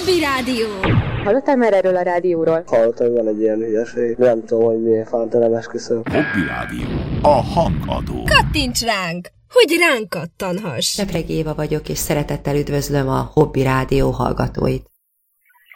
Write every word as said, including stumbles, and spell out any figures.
Hobby Rádió. Hallottál már erről a rádióról? Hallottam, hogy van egy ilyen hülyeség. Nem tudom, hogy miért fánta, nem esküszöm. Hobby Rádió. A hangadó. Kattints ránk, hogy ránk kattanhass. Sepregi Éva vagyok, és szeretettel üdvözlöm a Hobby Rádió hallgatóit.